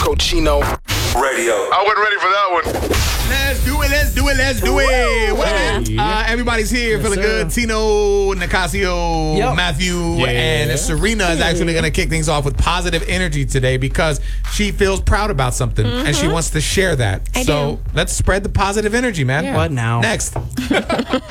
Cochino Radio. I wasn't ready for that one. Let's do it. Well, everybody's here, feeling good. Tino, Nicasio, Matthew, and Serena is actually going to kick things off with positive energy today because she feels proud about something and she wants to share that. So let's spread the positive energy, man. What now? Next.